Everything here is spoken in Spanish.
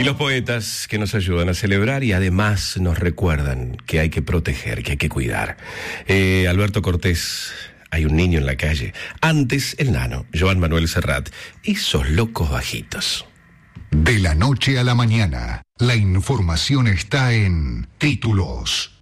Y los poetas que nos ayudan a celebrar y además nos recuerdan que hay que proteger, que hay que cuidar. Alberto Cortés, Hay un niño en la calle. Antes, El Nano, Joan Manuel Serrat. Esos locos bajitos. De la noche a la mañana, la información está en Títulos.